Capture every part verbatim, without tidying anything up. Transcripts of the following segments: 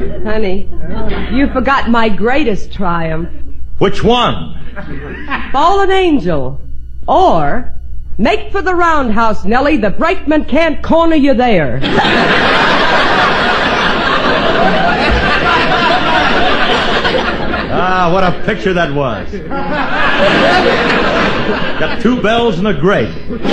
Honey, you forgot my greatest triumph. Which one? Fallen angel. Or, make for the roundhouse, Nellie. The brakeman can't corner you there. Ah, what a picture that was. Got two bells and a grate.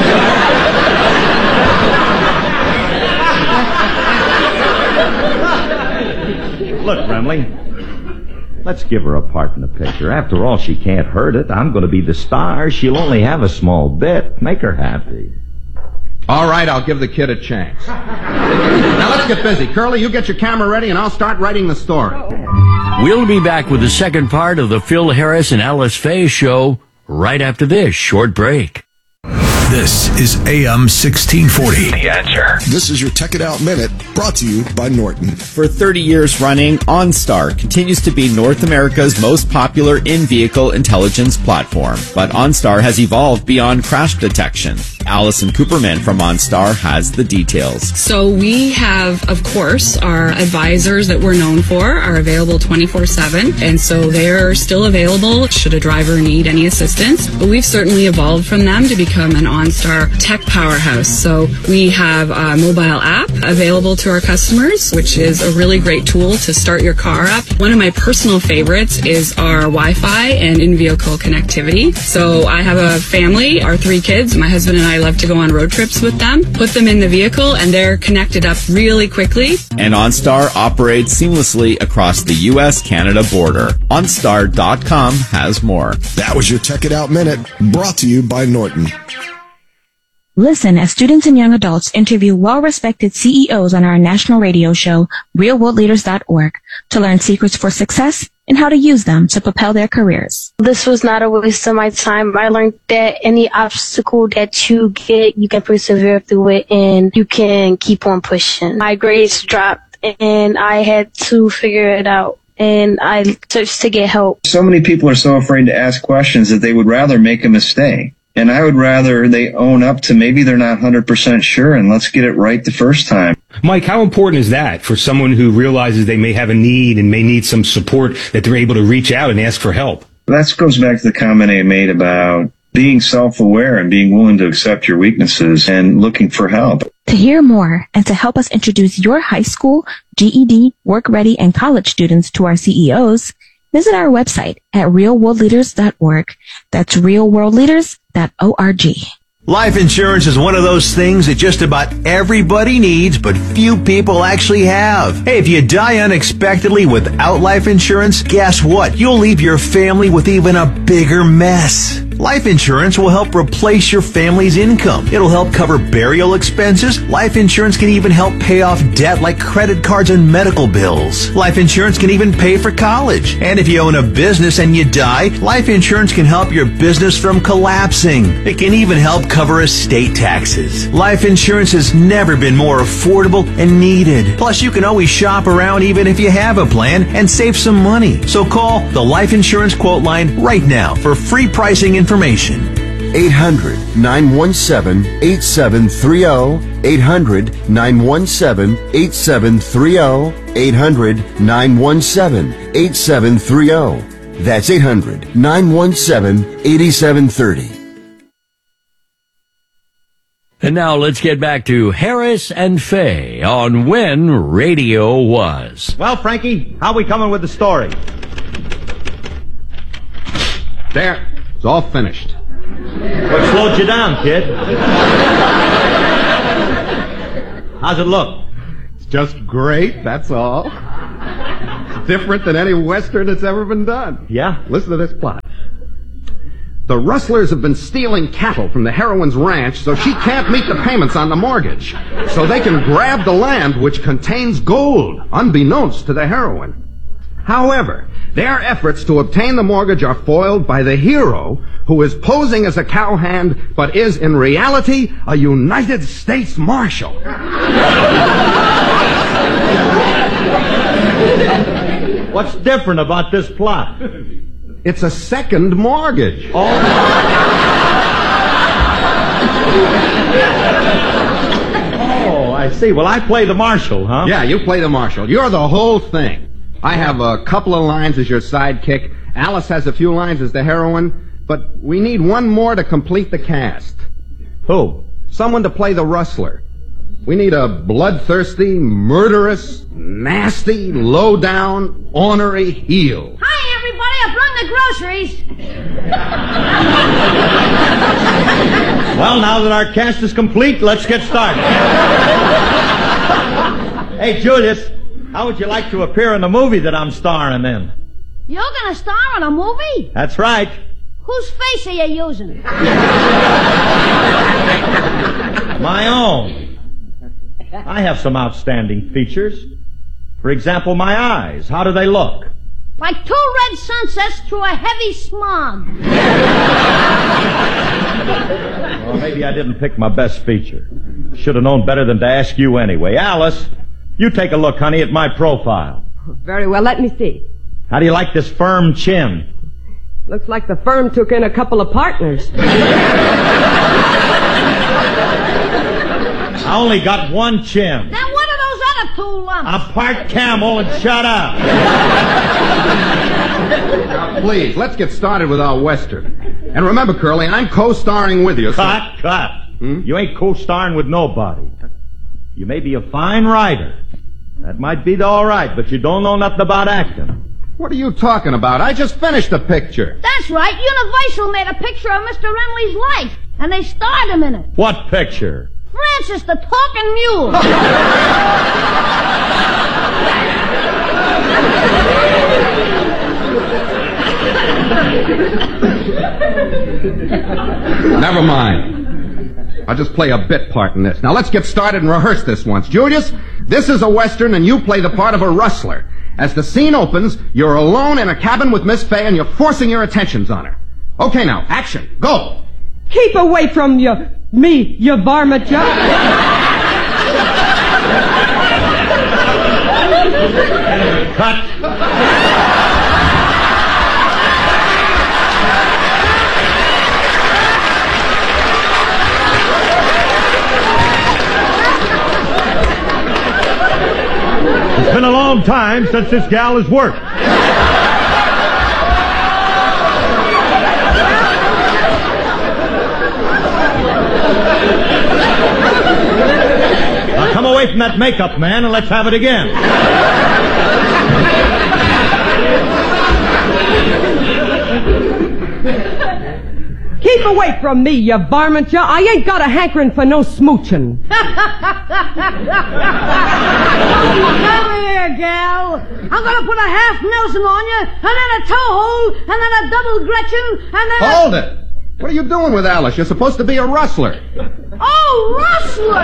Look, Remley, let's give her a part in the picture. After all, she can't hurt it. I'm going to be the star. She'll only have a small bit. Make her happy. All right, I'll give the kid a chance. Now let's get busy. Curly, you get your camera ready and I'll start writing the story. We'll be back with the second part of the Phil Harris and Alice Faye show right after this short break. This is A M sixteen forty. The Answer. This is your Tech It Out Minute, brought to you by Norton. For thirty years running, OnStar continues to be North America's most popular in-vehicle intelligence platform. But OnStar has evolved beyond crash detection. Allison Cooperman from OnStar has the details. So we have, of course, our advisors that we're known for are available twenty-four seven, and so they're still available should a driver need any assistance. But we've certainly evolved from them to become an OnStar tech powerhouse. So we have a mobile app available to our customers, which is a really great tool to start your car up. One of my personal favorites is our Wi-Fi and in-vehicle connectivity. So I have a family, our three kids. My husband and I love to go on road trips with them, put them in the vehicle, and they're connected up really quickly. And OnStar operates seamlessly across the U S Canada border. OnStar dot com has more. That was your Tech It Out Minute, brought to you by Norton. Listen as students and young adults interview well-respected C E Os on our national radio show, real world leaders dot org, to learn secrets for success and how to use them to propel their careers. This was not a waste of my time. I learned that any obstacle that you get, you can persevere through it and you can keep on pushing. My grades dropped and I had to figure it out. And I searched to get help. So many people are so afraid to ask questions that they would rather make a mistake. And I would rather they own up to maybe they're not one hundred percent sure, and let's get it right the first time. Mike, how important is that for someone who realizes they may have a need and may need some support, that they're able to reach out and ask for help? That goes back to the comment I made about being self-aware and being willing to accept your weaknesses and looking for help. To hear more and to help us introduce your high school, G E D, work ready, and college students to our C E Os, visit our website at real world leaders dot org. That's real world leaders dot org. Life insurance is one of those things that just about everybody needs, but few people actually have. Hey, if you die unexpectedly without life insurance, guess what? You'll leave your family with even a bigger mess. Life insurance will help replace your family's income. It'll help cover burial expenses. Life insurance can even help pay off debt like credit cards and medical bills. Life insurance can even pay for college. And if you own a business and you die, life insurance can help your business from collapsing. It can even help cover estate taxes. Life insurance has never been more affordable and needed. Plus, you can always shop around even if you have a plan and save some money. So call the Life Insurance Quote Line right now for free pricing information. eight hundred, nine one seven, eight seven three zero. eight hundred, nine one seven, eight seven three zero. eight hundred, nine one seven, eight seven three zero. That's eight hundred, nine one seven, eight seven three zero. And now let's get back to Harris and Faye on When Radio Was. Well, Frankie, how we coming with the story? There. It's all finished. What slowed you down, kid? How's it look? It's just great, that's all. It's different than any Western that's ever been done. Yeah? Listen to this plot. The rustlers have been stealing cattle from the heroine's ranch, so she can't meet the payments on the mortgage. So they can grab the land, which contains gold, unbeknownst to the heroine. However, their efforts to obtain the mortgage are foiled by the hero, who is posing as a cowhand, but is in reality a United States Marshal. What's different about this plot? It's a second mortgage. Oh, oh I see. Well, I play the marshal, huh? Yeah, you play the marshal. You're the whole thing. I have a couple of lines as your sidekick. Alice has a few lines as the heroine. But we need one more to complete the cast. Who? Someone to play the rustler. We need a bloodthirsty, murderous, nasty, low-down, ornery heel. Hi, everybody. I brought the groceries. Well, now that our cast is complete, let's get started. Hey, Julius, how would you like to appear in the movie that I'm starring in? You're gonna star in a movie? That's right. Whose face are you using? My own. I have some outstanding features. For example, my eyes. How do they look? Like two red sunsets through a heavy smog. Well, maybe I didn't pick my best feature. Should have known better than to ask you anyway. Alice, you take a look, honey, at my profile. Very well, let me see. How do you like this firm chin? Looks like the firm took in a couple of partners. I only got one chin. Then what are those other two lumps? A part camel and shut up. Now, please, let's get started with our Western. And remember, Curly, I'm co-starring with you. Cut, so... cut. Hmm? You ain't co-starring with nobody. You may be a fine writer. That might be all right, but you don't know nothing about acting. What are you talking about? I just finished a picture. That's right. Universal made a picture of Mister Remley's life, and they starred him in it. What picture? Francis the Talking Mule. Never mind. I'll just play a bit part in this. Now let's get started and rehearse this once. Julius, this is a Western and you play the part of a rustler. As the scene opens, you're alone in a cabin with Miss Fay and you're forcing your attentions on her. Okay now, action. Go. Keep away from you, me, you varmint. Cut. It's been a long time since this gal has worked. Now come away from that makeup, man, and let's have it again. Keep away from me, you varmint. I ain't got a hankering for no smooching. Come here, gal. I'm gonna put a half Nelson on you, and then a toe hold, and then a double Gretchen, and then Hold it. What are you doing with Alice? You're supposed to be a rustler. Oh, rustler!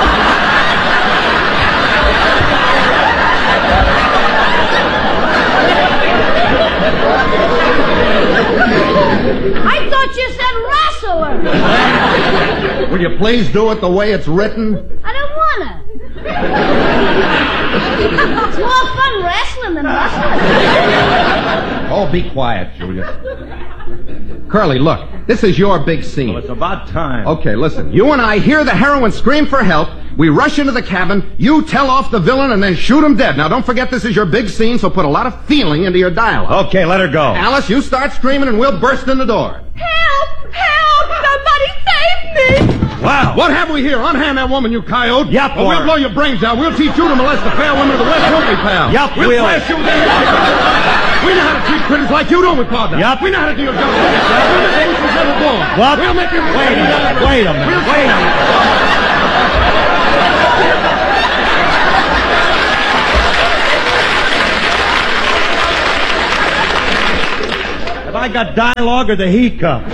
I thought you said wrestler. Will you please do it the way it's written? I don't wanna. It's more fun wrestling than wrestling. Oh, be quiet, Julius. Curly, look, this is your big scene. Well, it's about time. Okay, listen. You and I hear the heroine scream for help. We rush into the cabin. You tell off the villain and then shoot him dead. Now, don't forget this is your big scene, so put a lot of feeling into your dialogue. Okay, let her go. Alice, you start screaming and we'll burst in the door. Help! Help! Somebody save me! Wow. What have we here? Unhand that woman, you coyote. Yep, or we'll blow your brains out. We'll teach you to molest the fair women of the West, won't we, pal? Yep, we'll. we'll. Flash you there. We know how to treat critters like you, don't we, partner? Yep. We know how to deal justice. We'll make Asians never born. What? We'll make him... Wait a minute. Wait a minute. We'll Wait a minute. Have I got dialogue or the hiccups?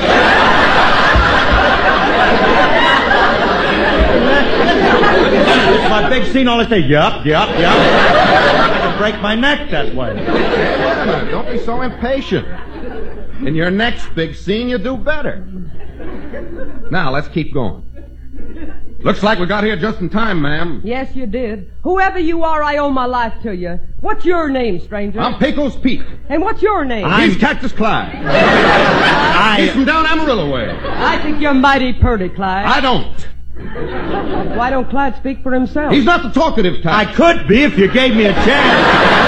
It's my big scene, all I say, yup, yup, yup. I can break my neck that way. Don't be so impatient. In your next big scene, you do better. Now, let's keep going. Looks like we got here just in time, ma'am. Yes, you did. Whoever you are, I owe my life to you. What's your name, stranger? I'm Pecos Pete. And what's your name? He's Cactus Clyde. I... He's from down Amarillo way. I think you're mighty purty, Clyde. I don't. Why don't Clyde speak for himself? He's not the talkative type. I could be if you gave me a chance.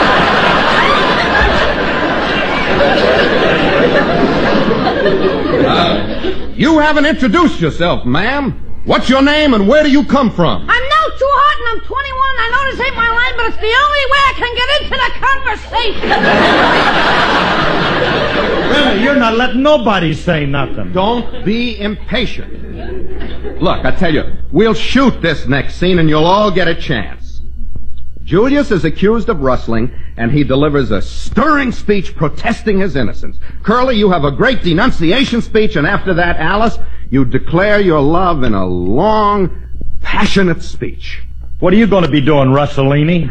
uh, you haven't introduced yourself, ma'am. What's your name and where do you come from? I'm now too hot and I'm twenty-one. I know this ain't my line, but it's the only way I can get into the conversation. Really, you're not letting nobody say nothing. Don't be impatient. Look, I tell you, we'll shoot this next scene and you'll all get a chance. Julius is accused of rustling, and he delivers a stirring speech protesting his innocence. Curly, you have a great denunciation speech, and after that, Alice, you declare your love in a long, passionate speech. What are you going to be doing, Russellini?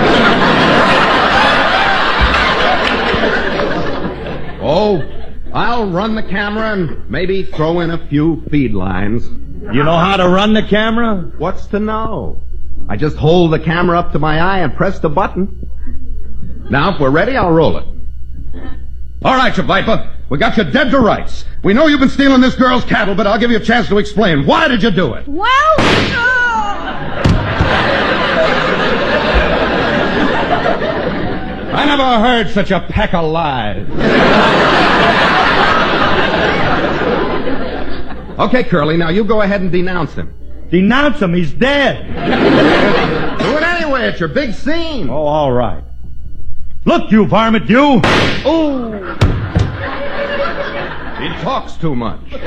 Oh, I'll run the camera and maybe throw in a few feed lines. You know how to run the camera? What's to know? I just hold the camera up to my eye and press the button. Now, if we're ready, I'll roll it. All right, you viper. We got you dead to rights. We know you've been stealing this girl's cattle, but I'll give you a chance to explain. Why did you do it? Well, I never heard such a pack of lies. Okay, Curly, now you go ahead and denounce him. Denounce him? He's dead. Do it anyway. It's your big scene. Oh, all right. Look, you varmint, you. Oh. He talks too much. Now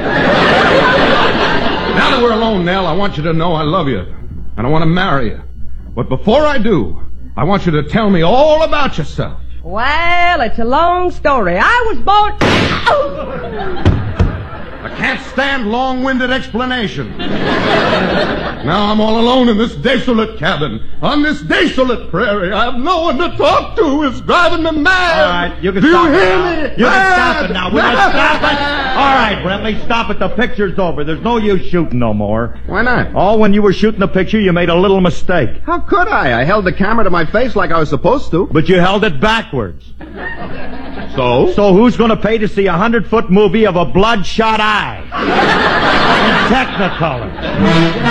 that we're alone, Nell, I want you to know I love you. And I want to marry you. But before I do, I want you to tell me all about yourself. Well, it's a long story. I was born... I can't stand long-winded explanations. Now I'm all alone in this desolate cabin, on this desolate prairie. I have no one to talk to. It's driving me mad. All right, you can Do stop you it hear now. me? You can stop it now. Will you stop it? All right, Brentley, stop it. The picture's over. There's no use shooting no more. Why not? Oh, when you were shooting the picture, you made a little mistake. How could I? I held the camera to my face like I was supposed to. But you held it backwards. So? So who's going to pay to see a hundred-foot movie of a bloodshot eye? In Technicolor.